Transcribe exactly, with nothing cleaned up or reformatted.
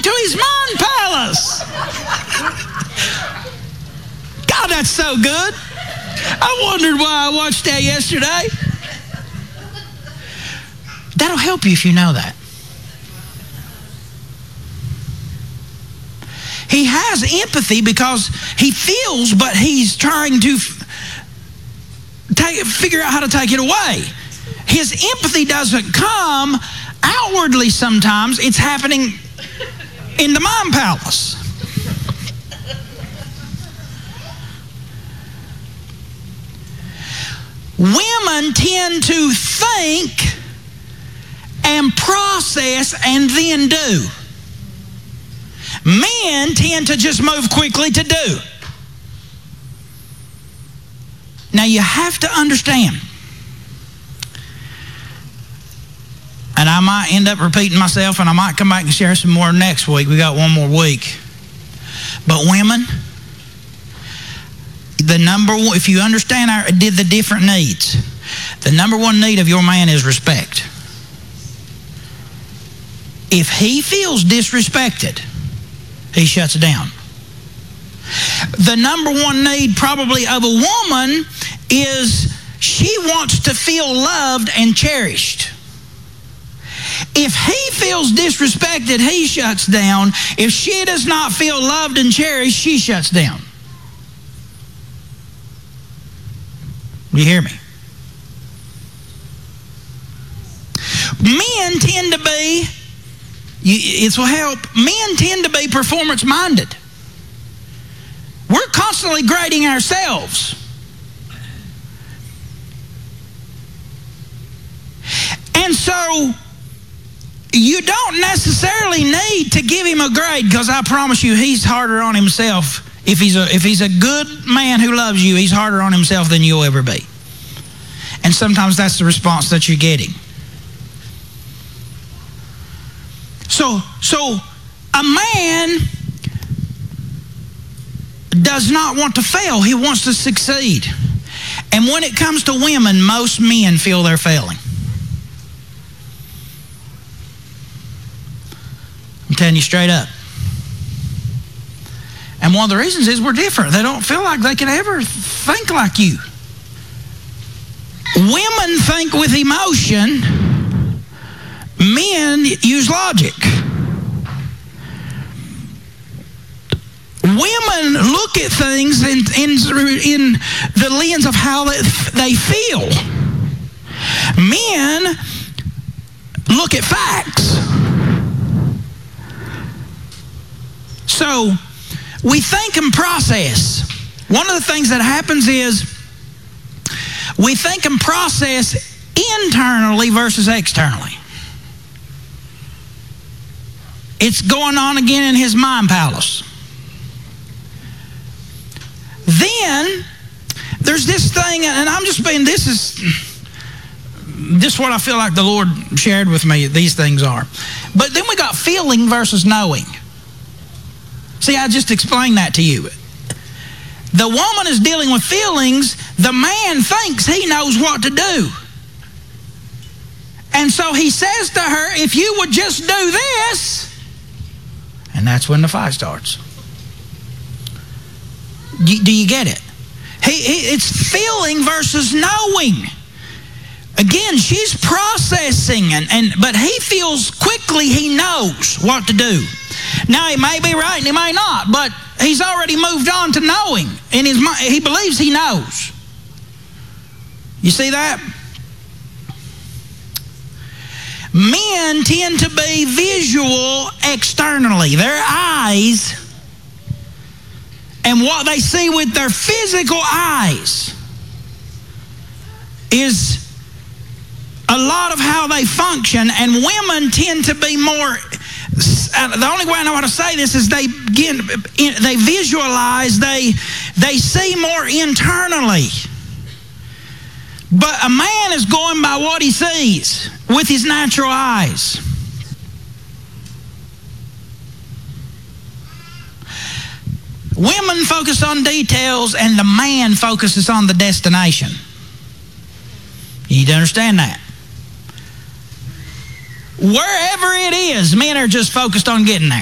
to his mind palace. God, that's so good. I wondered why I watched that yesterday. That'll help you if you know that. He has empathy because he feels, but he's trying to take, figure out how to take it away. His empathy doesn't come outwardly sometimes. It's happening in the mind palace. Women tend to think and process and then do. Men tend to just move quickly to do. Now you have to understand, and I might end up repeating myself, and I might come back and share some more next week. We got one more week. But women, the number one, if you understand our, did the different needs, the number one need of your man is respect. If he feels disrespected, he shuts down. The number one need probably of a woman is she wants to feel loved and cherished. If he feels disrespected, he shuts down. If she does not feel loved and cherished, she shuts down. Do you hear me? Men tend to be, it will help, men tend to be performance-minded. We're constantly grading ourselves. And so, you don't necessarily need to give him a grade, because I promise you he's harder on himself. If he's a if he's a good man who loves you, he's harder on himself than you'll ever be. And sometimes that's the response that you're getting. So, so a man does not want to fail. He wants to succeed. And when it comes to women, most men feel they're failing. I'm telling you straight up. And one of the reasons is we're different. They don't feel like they can ever think like you. Women think with emotion. Men use logic. Women look at things in, in, in the lens of how they feel. Men look at facts. So, we think and process. One of the things that happens is we think and process internally versus externally. It's going on again in his mind palace. Then, there's this thing, and I'm just being, this is, this is what I feel like the Lord shared with me, these things are. But then we got feeling versus knowing. See, I just explained that to you. The woman is dealing with feelings. The man thinks he knows what to do. And so he says to her, if you would just do this, and that's when the fight starts. Do you get it? He, he, it's feeling versus knowing. Again, she's processing, and, and but he feels quickly he knows what to do. Now, he may be right and he may not, but he's already moved on to knowing. In his mind, he believes he knows. You see that? Men tend to be visual externally. Their eyes and what they see with their physical eyes is a lot of how they function, and women tend to be more, the only way I know how to say this is they get, they visualize, they, they see more internally. But a man is going by what he sees with his natural eyes. Women focus on details and the man focuses on the destination. You need to understand that. Wherever it is, men are just focused on getting there.